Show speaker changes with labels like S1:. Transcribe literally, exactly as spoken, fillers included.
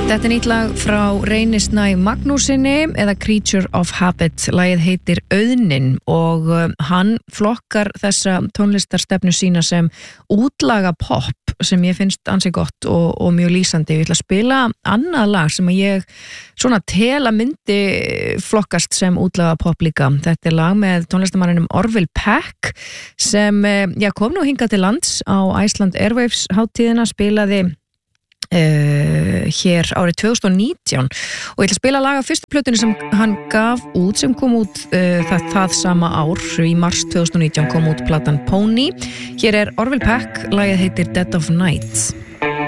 S1: Þetta er nýtt lag frá Reyni Snæ Magnúsinni eða Creature of Habit. Lagið heitir Auðnin og hann flokkar þessa tónlistarstefnu sína sem útlaga pop sem ég finnst ansi gott og, og mjög lýsandi. Ég ætla að spila annað lag sem ég svona tel að myndi flokkast sem útlaga pop líka. Þetta er lag með tónlistarmanninum Orville Peck sem já, kom nú hingað til lands á Iceland Airwaves hátíðina, spilaði Uh, hér árið tvö þúsund og nítján og ég ætla að spila lag af fyrstu plötunni sem hann gaf út sem kom út uh, það, það sama ár, í mars tvö þúsund og nítján kom út platan Pony. Hér er Orville Peck, lagið heitir Dead of Night.